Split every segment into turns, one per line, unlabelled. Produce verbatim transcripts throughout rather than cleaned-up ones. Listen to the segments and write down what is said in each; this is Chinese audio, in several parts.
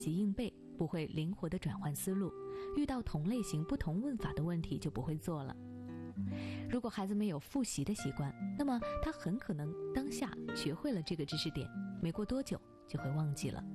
及应背，不会灵活地转换思路，遇到同类型不同问法的问题就不会做了。如果孩子没有复习的习惯，那么他很可能当下学会了这个知识点，没过多久就会忘记了。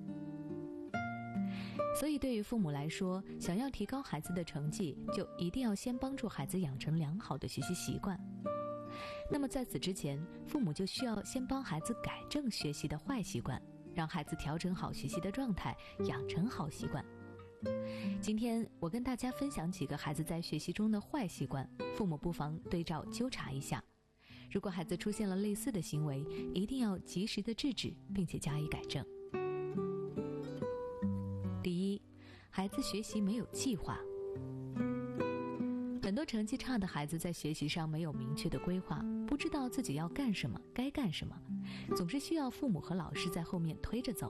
所以对于父母来说，想要提高孩子的成绩，就一定要先帮助孩子养成良好的学习习惯。那么在此之前，父母就需要先帮孩子改正学习的坏习惯，让孩子调整好学习的状态，养成好习惯。今天我跟大家分享几个孩子在学习中的坏习惯，父母不妨对照纠察一下。如果孩子出现了类似的行为，一定要及时的制止，并且加以改正。第一，孩子学习没有计划。很多成绩差的孩子在学习上没有明确的规划，不知道自己要干什么，该干什么，总是需要父母和老师在后面推着走。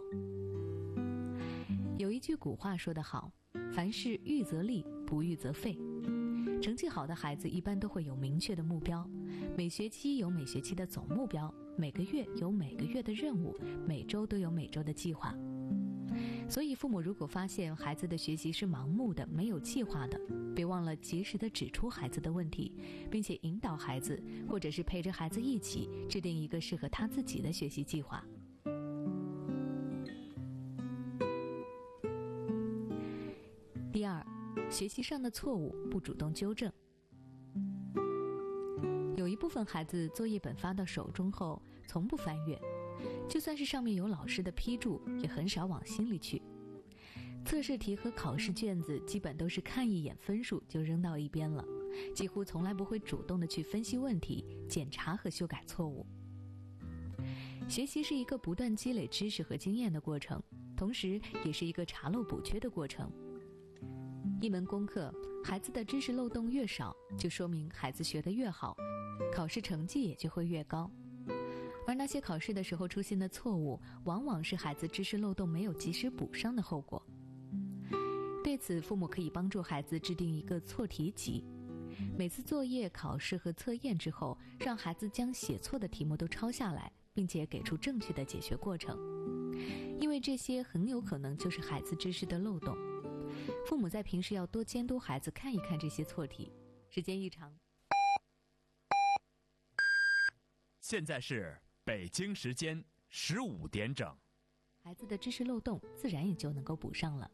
有一句古话说得好，凡事预则立，不预则废。成绩好的孩子一般都会有明确的目标，每学期有每学期的总目标，每个月有每个月的任务，每周都有每周的计划。所以父母如果发现孩子的学习是盲目的，没有计划的，别忘了及时地指出孩子的问题，并且引导孩子，或者是陪着孩子一起制定一个适合他自己的学习计划。第二，学习上的错误不主动纠正。有一部分孩子作业本发到手中后从不翻阅，就算是上面有老师的批注，也很少往心里去。测试题和考试卷子基本都是看一眼分数就扔到一边了，几乎从来不会主动的去分析问题，检查和修改错误。学习是一个不断积累知识和经验的过程，同时也是一个查漏补缺的过程。一门功课，孩子的知识漏洞越少，就说明孩子学得越好，考试成绩也就会越高。而那些考试的时候出现的错误，往往是孩子知识漏洞没有及时补上的后果。对此，父母可以帮助孩子制定一个错题集，每次作业、考试和测验之后，让孩子将写错的题目都抄下来，并且给出正确的解决过程，因为这些很有可能就是孩子知识的漏洞。父母在平时要多监督孩子看一看这些错题，时间一长。
现在是北京时间十五点整，
孩子的知识漏洞自然也就能够补上了。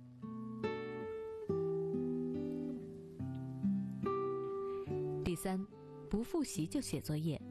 第三，不复习就写作业。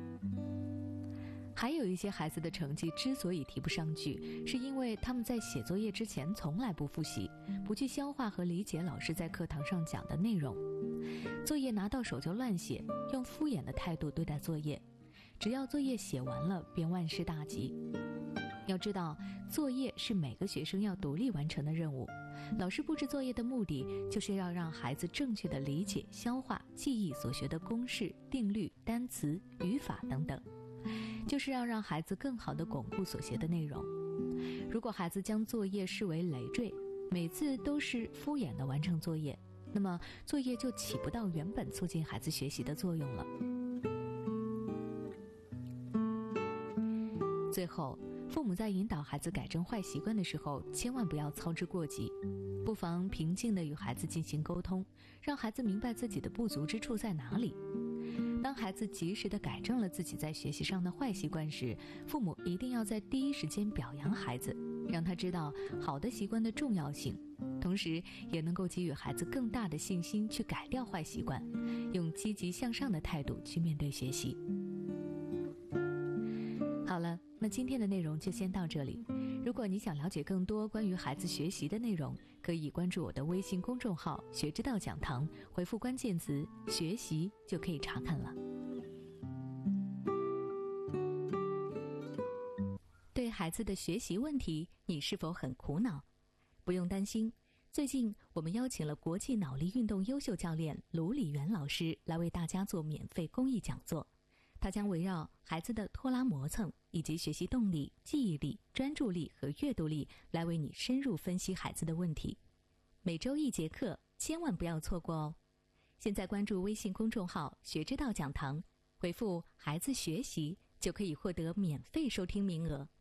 还有一些孩子的成绩之所以提不上去，是因为他们在写作业之前从来不复习，不去消化和理解老师在课堂上讲的内容，作业拿到手就乱写，用敷衍的态度对待作业，只要作业写完了便万事大吉。要知道，作业是每个学生要独立完成的任务，老师布置作业的目的就是要让孩子正确的理解、消化、记忆所学的公式、定律、单词、语法等等，就是要让孩子更好地巩固所学的内容。如果孩子将作业视为累赘，每次都是敷衍地完成作业，那么作业就起不到原本促进孩子学习的作用了。最后，父母在引导孩子改正坏习惯的时候，千万不要操之过急，不妨平静地与孩子进行沟通，让孩子明白自己的不足之处在哪里。当孩子及时地改正了自己在学习上的坏习惯时，父母一定要在第一时间表扬孩子，让他知道好的习惯的重要性，同时也能够给予孩子更大的信心去改掉坏习惯，用积极向上的态度去面对学习。好了，那今天的内容就先到这里。如果你想了解更多关于孩子学习的内容，可以关注我的微信公众号学之道讲堂，回复关键词学习就可以查看了。对孩子的学习问题，你是否很苦恼？不用担心，最近我们邀请了国际脑力运动优秀教练卢礼元老师来为大家做免费公益讲座。他将围绕孩子的拖拉磨蹭以及学习动力、记忆力、专注力和阅读力来为你深入分析孩子的问题。每周一节课，千万不要错过哦！现在关注微信公众号学之道讲堂，回复孩子学习就可以获得免费收听名额。